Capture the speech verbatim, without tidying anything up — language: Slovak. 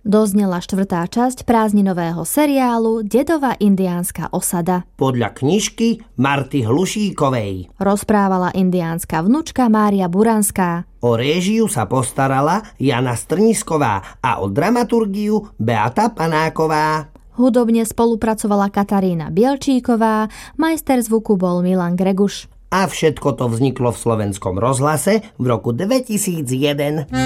Doznela štvrtá časť prázdninového seriálu Dedova indiánska osada. Podľa knižky Marty Hlušíkovej Rozprávala indiánska vnučka Mária Buranská. O réžiu sa postarala Jana Strnisková a o dramaturgiu Beata Panáková. Hudobne spolupracovala Katarína Bielčíková, majster zvuku bol Milan Greguš. A všetko to vzniklo v Slovenskom rozhlase v roku dvetisícjeden.